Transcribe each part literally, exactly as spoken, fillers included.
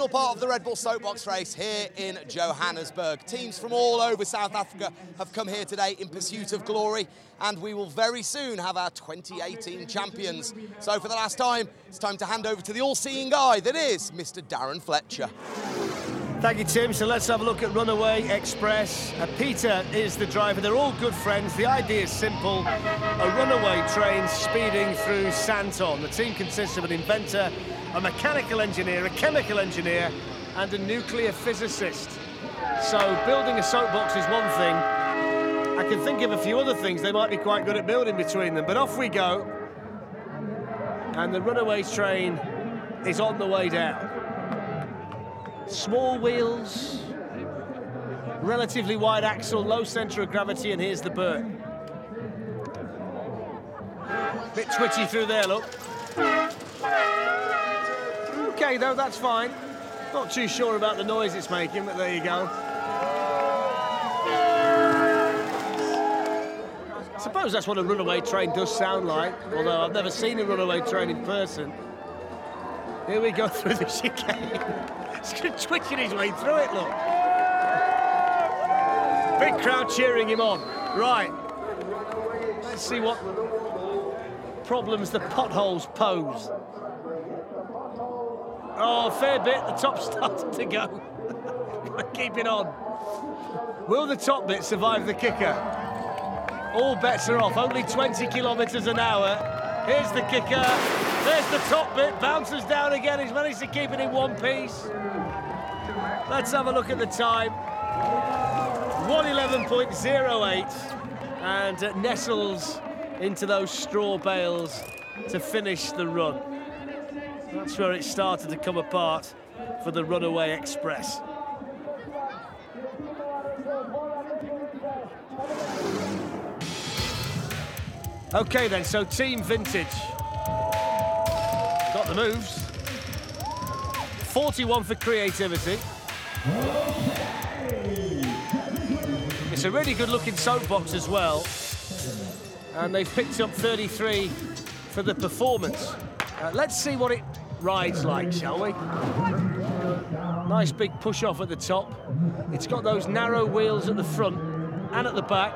final part of the Red Bull Soapbox race here in Johannesburg. Teams from all over South Africa have come here today in pursuit of glory, and we will very soon have our twenty eighteen champions. So for the last time, it's time to hand over to the all-seeing eye that is Mister Darren Fletcher. Thank you, Tim. So let's have a look at Runaway Express. Uh, Peter is the driver. They're all good friends. The idea is simple. A runaway train speeding through Santon. The team consists of an inventor, a mechanical engineer, a chemical engineer, and a nuclear physicist. So building a soapbox is one thing. I can think of a few other things they might be quite good at building between them. But off we go. And the runaway train is on the way down. Small wheels, relatively wide axle, low centre of gravity, and here's the bird. Bit twitchy through there, look. OK, though, that's fine. Not too sure about the noise it's making, but there you go. I suppose that's what a runaway train does sound like, although I've never seen a runaway train in person. Here we go through the chicane. He's twitching his way through it, look. Big crowd cheering him on. Right. Let's see what problems the potholes pose. Oh, fair bit. The top's starting to go. Keep it on. Will the top bit survive the kicker? All bets are off. Only twenty kilometres an hour. Here's the kicker. There's the top bit. Bounces down again. He's managed to keep it in one piece. Let's have a look at the time. one eleven point oh eight, and uh, nestles into those straw bales to finish the run. That's where it started to come apart for the Runaway Express. OK then, so Team Vintage. Got the moves. forty-one for creativity. It's a really good-looking soapbox as well. And they've picked up thirty-three for the performance. Uh, let's see what it rides like, shall we? Nice big push-off at the top. It's got those narrow wheels at the front and at the back.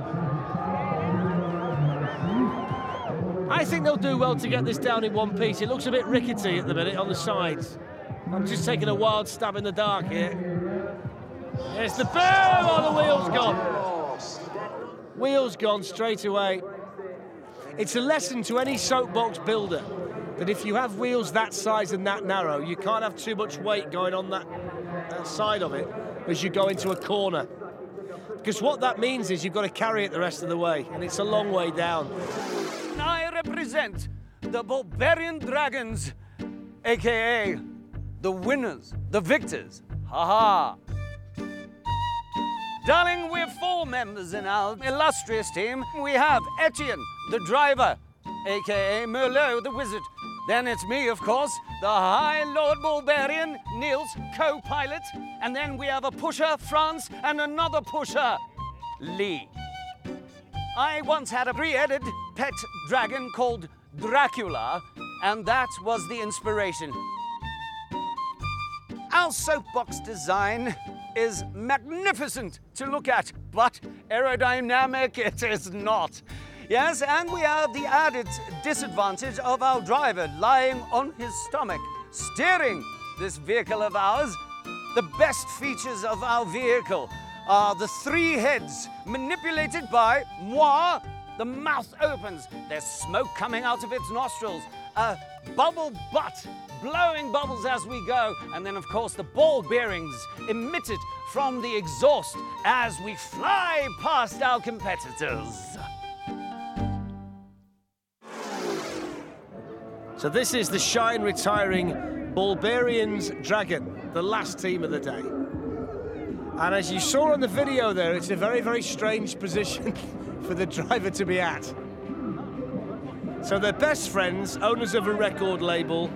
I think they'll do well to get this down in one piece. It looks a bit rickety at the minute on the sides. I'm just taking a wild stab in the dark here. There's the boom! Oh, the wheel's gone. Wheel's gone straight away. It's a lesson to any soapbox builder that if you have wheels that size and that narrow, you can't have too much weight going on that, that side of it as you go into a corner. Because what that means is you've got to carry it the rest of the way, and it's a long way down. I represent the Bulbarian Dragons, a k a the winners, the victors. Ha ha! Darling, we're four members in our illustrious team. We have Etienne, the driver, a k a Merlot, the wizard. Then it's me, of course, the High Lord Bulbarian, Niels, co-pilot. And then we have a pusher, France, and another pusher, Lee. I once had a three-headed pet dragon called Dracula, and that was the inspiration. Our soapbox design is magnificent to look at, but aerodynamic it is not. Yes, and we have the added disadvantage of our driver lying on his stomach, steering this vehicle of ours. The best features of our vehicle are the three heads manipulated by moi. The mouth opens, there's smoke coming out of its nostrils, a bubble butt blowing bubbles as we go, and then of course the ball bearings emitted from the exhaust as we fly past our competitors. So this is the shine retiring Bulbarians Dragon, the last team of the day. And as you saw on the video there, it's a very, very strange position for the driver to be at. So they're best friends, owners of a record label,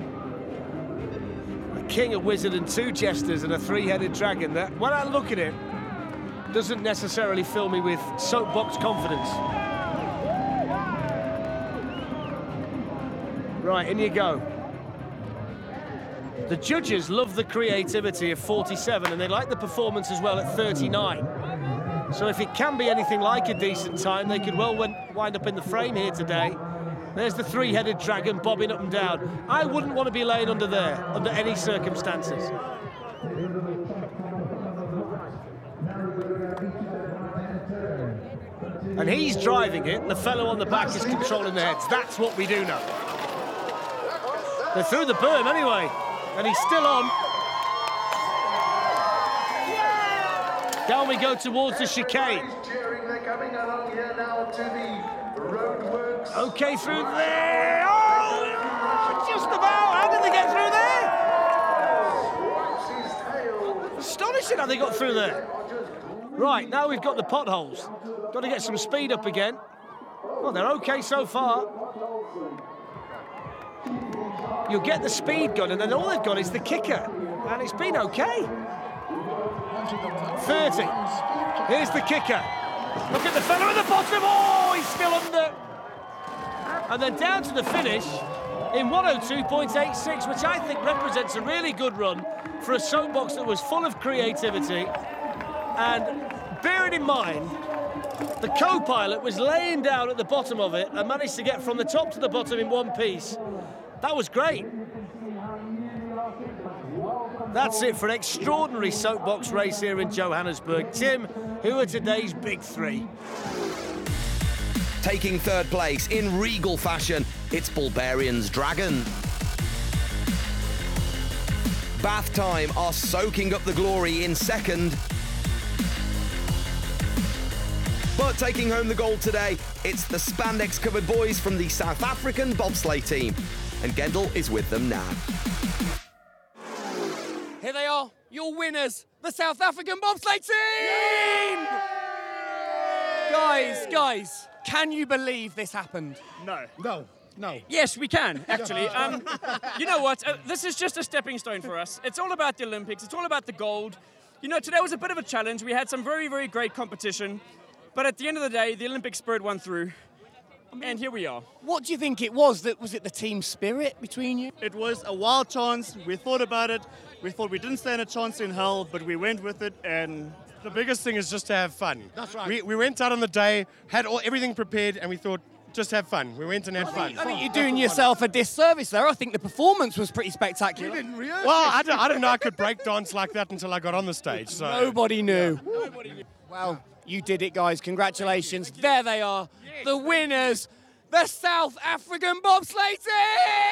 a king, a wizard, and two jesters, and a three-headed dragon that, when I look at it, doesn't necessarily fill me with soapbox confidence. Right, in you go. The judges love the creativity of forty-seven, and they like the performance as well at thirty-nine. So if it can be anything like a decent time, they could well wind up in the frame here today. There's the three-headed dragon bobbing up and down. I wouldn't want to be laying under there, under any circumstances. And he's driving it, the fellow on the back is controlling the heads. That's what we do know. They're through the berm anyway, and he's still on. Down we go towards the chicane. Okay, through there. Oh, just about. How did they get through there? Astonishing how they got through there. Right, now we've got the potholes. Got to get some speed up again. Well, they're okay so far. You'll get the speed gun, and then all they've got is the kicker. And it's been okay. thirty. Here's the kicker. Look at the fellow at the bottom. Oh, he's still under. And then down to the finish in one oh two point eight six, which I think represents a really good run for a soapbox that was full of creativity. And bearing in mind, the co-pilot was laying down at the bottom of it and managed to get from the top to the bottom in one piece. That was great. That's it for an extraordinary soapbox race here in Johannesburg. Tim, who are today's big three? Taking third place in regal fashion, it's Bulbarian's Dragon. Bath Time are soaking up the glory in second. But taking home the gold today, it's the spandex-covered boys from the South African bobsleigh team. And Gendel is with them now. Here they are, your winners, the South African bobsleigh team! Guys, guys, can you believe this happened? No. No, no. Yes, we can, actually. Um, you know what? Uh, this is just a stepping stone for us. It's all about the Olympics. It's all about the gold. You know, today was a bit of a challenge. We had some very, very great competition. But at the end of the day, the Olympic spirit won through. And here we are. What do you think it was? That was it the team spirit between you? It was a wild chance. We thought about it. We thought we didn't stand a chance in hell, but we went with it. And The biggest thing is just to have fun. That's right. We, we went out on the day, had all everything prepared, and we thought, just have fun. We went and had fun. I think you're doing yourself a disservice there. I think the performance was pretty spectacular. We didn't rehearse. Well, I don't, I didn't know I could break dance like that until I got on the stage. So. Nobody knew. Nobody knew. Well, you did it, guys. Congratulations. There they are, the winners, the South African bobsleigh team!